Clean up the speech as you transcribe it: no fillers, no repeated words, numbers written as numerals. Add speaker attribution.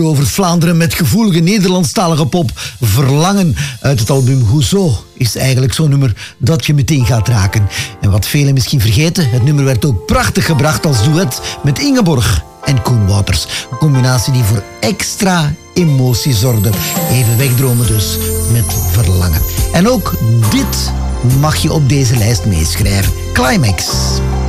Speaker 1: Over Vlaanderen met gevoelige Nederlandstalige pop. Verlangen uit het album Hoezo is eigenlijk zo'n nummer dat je meteen gaat raken. En wat velen misschien vergeten, het nummer werd ook prachtig gebracht als duet met Ingeborg en Koen Wouters. Een combinatie die voor extra emotie zorgde. Even wegdromen dus met Verlangen. En ook dit mag je op deze lijst meeschrijven. Climax.